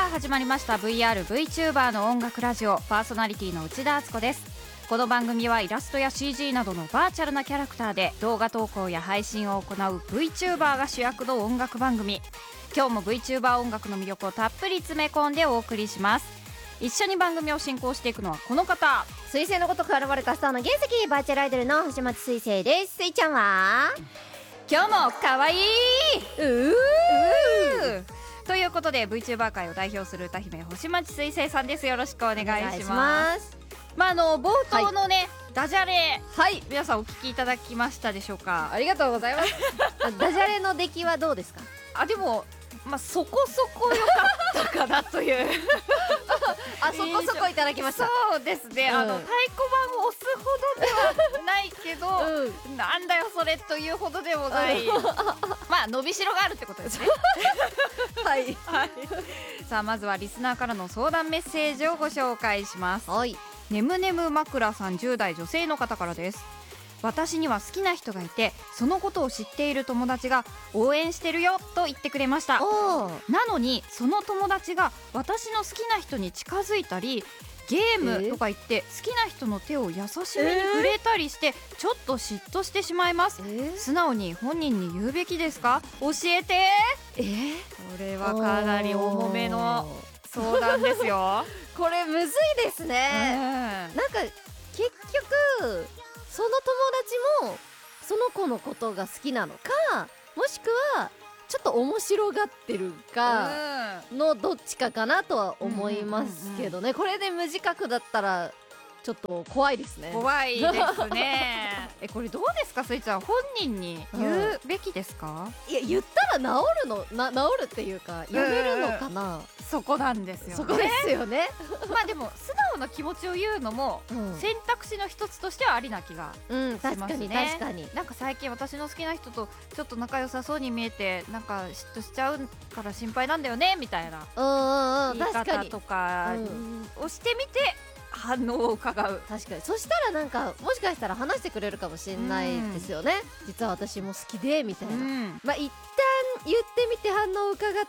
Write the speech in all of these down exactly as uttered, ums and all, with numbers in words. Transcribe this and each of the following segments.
あ始まりました ブイアール VTuber の音楽ラジオ、パーソナリティの内田敦子です。この番組はイラストや シージー などのバーチャルなキャラクターで動画投稿や配信を行う VTuber が主役の音楽番組。今日も VTuber 音楽の魅力をたっぷり詰め込んでお送りします。一緒に番組を進行していくのはこの方、 彗星のごとく現れたスターの原石、バーチャルアイドルの星町彗星です。すいちゃんは今日もかわいいうーーということで VTuber 界を代表する歌姫星町彗星さんです。よろしくお願いします。 お願いします。 まああの冒頭のね、はい、ダジャレ、 はい、 皆さんお聞きいただきましたでしょうか。 ありがとうございますダジャレの出来はどうですか？ あ、でもまあそこそこ良かったかなというあ、そこそこいただきました。 そうですね、うん、あの太鼓判を押すほどではないけど、うん、なんだよそれというほどでもない、うん、まあ伸びしろがあるってことですねはい、 はい、さあまずはリスナーからの相談メッセージをご紹介します。 はい、 ねむねむ枕さん、じゅう代女性の方からです。私には好きな人がいて、そのことを知っている友達が応援してるよと言ってくれました。なのにその友達が私の好きな人に近づいたり、ゲームとか言って好きな人の手を優しめに触れたりして、ちょっと嫉妬してしまいます。えー、素直に本人に言うべきですか？教えて。 えー、 これはかなり重めの相談ですよこれむずいですね、うん、なんか結局その友達もその子のことが好きなのか、もしくはちょっと面白がってるかのどっちかかなとは思いますけどね。これで無自覚だったらちょっと怖いですね。 怖いですねえ、これどうですか、スイちゃん、本人に言うべきですか？ いや、言ったら治るのな、治るっていうかやめるのかな。 そこなんですよね。 そこですよねまあでも素直な気持ちを言うのも選択肢の一つとしてはありな気がしますね。うん、 確かに確かに。 なんか最近私の好きな人とちょっと仲良さそうに見えて、なんか嫉妬しちゃうから心配なんだよねみたいな言い方とかをしてみて反応を伺う。 確かに。そしたらなんかもしかしたら話してくれるかもしれないですよね、うん、実は私も好きでみたいな、うん、まあ一旦言ってみて反応を伺って、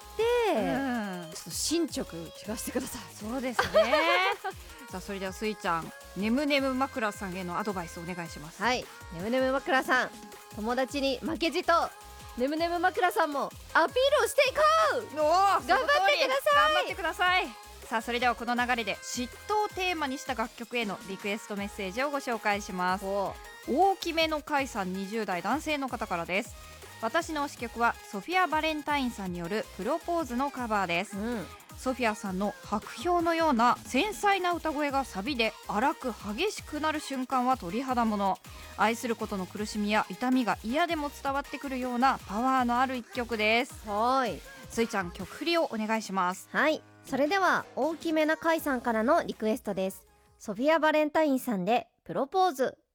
うん、ちょっと進捗聞かせてください。 そうですねさあそれではスイちゃん、ねむねむ枕さんへのアドバイスお願いします。 はい、ねむねむ枕さん、友達に負けじとねむねむ枕さんもアピールをしていこう。 頑張ってください。 頑張ってください。さあそれではこの流れで嫉妬をテーマにした楽曲へのリクエストメッセージをご紹介します。大きめの甲斐さん、にじゅう代男性の方からです。私の推し曲はソフィア・バレンタインさんによるプロポーズのカバーです、うん、ソフィアさんの白氷のような繊細な歌声がサビで荒く激しくなる瞬間は鳥肌もの。愛することの苦しみや痛みが嫌でも伝わってくるようなパワーのある一曲です。 はい、 スイちゃん、曲振りをお願いします。 はい、それでは大きめなカイさんからのリクエストです。ソフィア・バレンタインさんでプロポーズ。